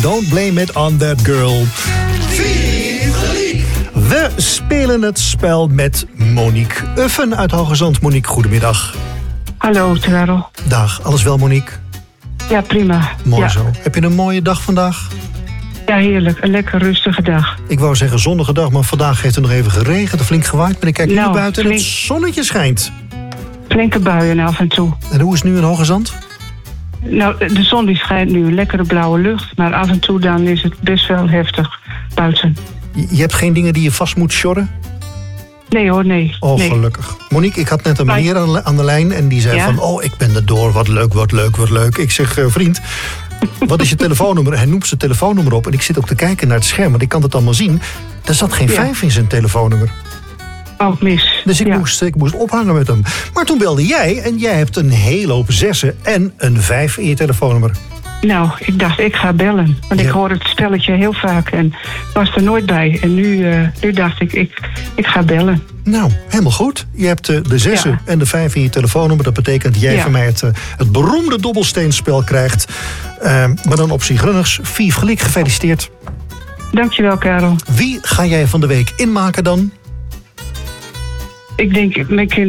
Don't blame it on that girl. We spelen het spel met Monique Uffen uit Hoogezand. Monique, goedemiddag. Hallo, Karel. Dag, alles wel, Monique? Ja, prima. Mooi zo. Heb je een mooie dag vandaag? Ja, heerlijk. Een lekker rustige dag. Ik wou zeggen zonnige dag, maar vandaag heeft het nog even geregend. Flink gewaaid, maar ik kijk nu naar buiten en het zonnetje schijnt. Flinke buien af en toe. En hoe is het nu in Hoogezand? Nou, de zon die schijnt nu, lekkere blauwe lucht. Maar af en toe dan is het best wel heftig buiten. Je hebt geen dingen die je vast moet sjorren? Nee hoor, nee. Oh, nee. Gelukkig. Monique, ik had net een meneer aan de lijn en die zei van... oh, ik ben er door, wat leuk, wat leuk, wat leuk. Ik zeg, vriend, wat is je telefoonnummer? Hij noemt zijn telefoonnummer op en ik zit ook te kijken naar het scherm... want ik kan het allemaal zien. Er zat geen 5 in zijn telefoonnummer. Oh, mis. Dus ik moest ophangen met hem. Maar toen belde jij en jij hebt een hele hoop 6'en en een 5 in je telefoonnummer. Nou, ik dacht, ik ga bellen. Want ik hoor het spelletje heel vaak en was er nooit bij. En nu dacht ik ga bellen. Nou, helemaal goed. Je hebt de 6 en de 5 in je telefoonnummer. Dat betekent dat jij van mij het beroemde dobbelsteenspel krijgt. Maar dan op Sigrunners. Vief gelijk, gefeliciteerd. Dankjewel, Karel. Wie ga jij van de week inmaken dan? Ik denk, mijn kind.